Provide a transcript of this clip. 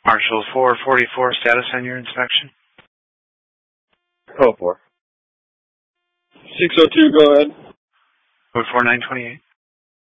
Marshal 444, status on your inspection? Code 4. 602, go ahead. Code 4928.